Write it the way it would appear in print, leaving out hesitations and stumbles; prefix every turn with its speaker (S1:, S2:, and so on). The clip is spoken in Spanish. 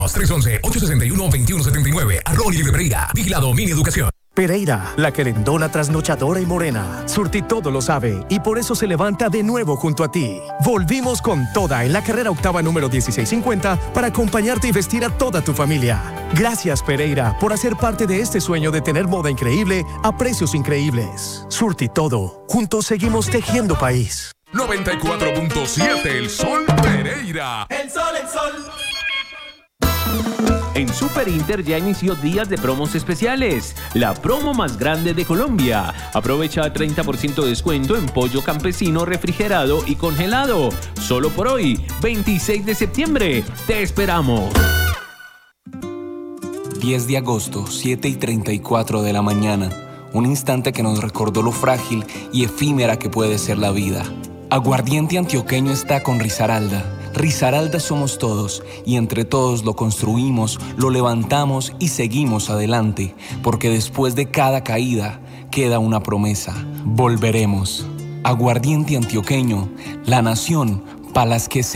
S1: 311-861-2179. Ronnie de Pereira. Vigilado Mini Educación.
S2: Pereira, la querendona trasnochadora y morena. Surti todo lo sabe y por eso se levanta de nuevo junto a ti. Volvimos con toda en la carrera octava número 1650 para acompañarte y vestir a toda tu familia. Gracias, Pereira, por hacer parte de este sueño de tener moda increíble a precios increíbles. Surti todo. Juntos seguimos tejiendo país.
S3: 94.7 El Sol Pereira.
S4: El sol, el sol.
S5: En Super Inter ya inició días de promos especiales. La promo más grande de Colombia. Aprovecha 30% de descuento en pollo campesino refrigerado y congelado. Solo por hoy, 26 de septiembre. Te esperamos.
S6: 10 de agosto, 7:34 de la mañana. Un instante que nos recordó lo frágil y efímera que puede ser la vida. Aguardiente Antioqueño está con Risaralda. Risaralda somos todos y entre todos lo construimos, lo levantamos y seguimos adelante, porque después de cada caída queda una promesa. Volveremos. Aguardiente Antioqueño, la nación para las que